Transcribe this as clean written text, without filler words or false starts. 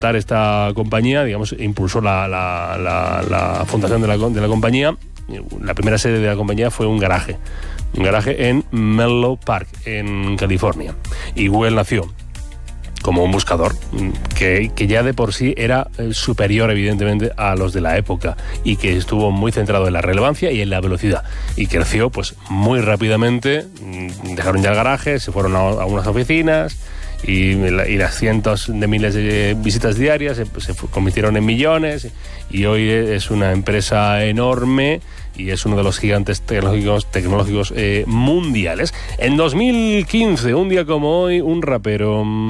esta compañía, digamos, impulsó la fundación de la compañía. La primera sede de la compañía fue un garaje en Menlo Park, en California. Y Google nació como un buscador que ya de por sí era superior, evidentemente, a los de la época, y que estuvo muy centrado en la relevancia y en la velocidad, y creció pues muy rápidamente. Dejaron ya el garaje, se fueron a unas oficinas, y las cientos de miles de visitas diarias se convirtieron en millones, y hoy es una empresa enorme y es uno de los gigantes tecnológicos mundiales. En 2015, un día como hoy, un rapero